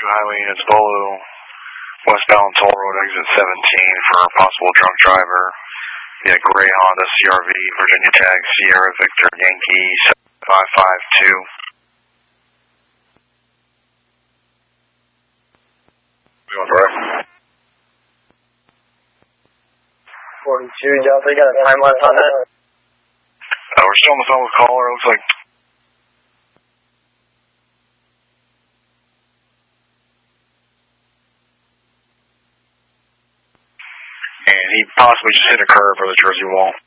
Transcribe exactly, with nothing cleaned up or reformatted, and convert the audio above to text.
Highway units, Bolo, westbound toll road, exit seventeen for a possible drunk driver. Yeah, gray Honda C R V, Virginia tag, Sierra Victor Yankee seven five five two. Going direct. forty-two, Delta, you got a time lapse on that? Uh, we're still on the phone with caller, looks like. And he possibly just hit a curve or the Jersey wall.